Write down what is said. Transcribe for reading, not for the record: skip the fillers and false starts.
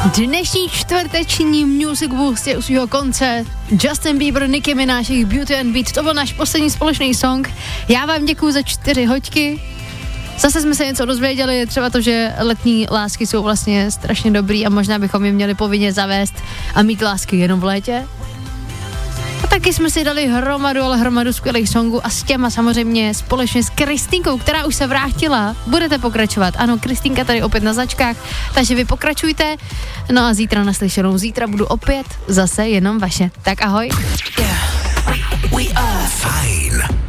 Dnešní čtvrteční Music Boost je u svého konce. Justin Bieber, Nicki Minaj, jejich Beauty and Beat, to byl náš poslední společný song. Já vám děkuju za 4 hoďky. Zase jsme se něco dozvěděli, třeba to, že letní lásky jsou vlastně strašně dobrý a možná bychom je měli povinně zavést a mít lásky jenom v létě. A taky jsme si dali hromadu skvělých songů a s těma samozřejmě společně s Kristýnkou, která už se vrátila, budete pokračovat. Ano, Kristýnka tady opět na značkách, takže vy pokračujte. No a zítra naslyšenou, zítra budu opět zase jenom vaše. Tak ahoj. Fajn.